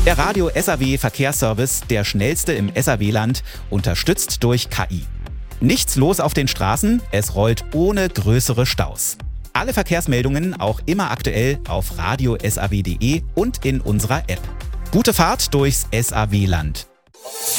Der Radio SAW Verkehrsservice, der schnellste im SAW-Land, unterstützt durch KI. Nichts los auf den Straßen, es rollt ohne größere Staus. Alle Verkehrsmeldungen auch immer aktuell auf radiosaw.de und in unserer App. Gute Fahrt durchs SAW-Land.